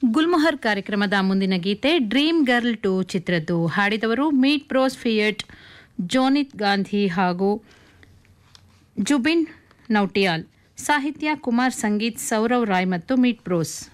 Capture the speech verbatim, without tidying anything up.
ಗುಲ್ಮೊಹರ್ ಕಾರ್ಯಕ್ರಮದ ಮುಂದಿನ ಗೀತೆ dream girl to ಚಿತ್ರದ್ದು. ಹಾಡಿದವರು meet bros fiat, ಜೋನಿತ್ Gandhi ಹಾಗೂ ಜುಬಿನ್ ನೌಟಿಯಾಲ್. ಸಾಹಿತ್ಯ ಕುಮಾರ್, ಸಂಗೀತ್ ಸೌರವ್ ರಾಯ್ ಮತ್ತು ಮೀಟ್ ಬ್ರೋಸ್.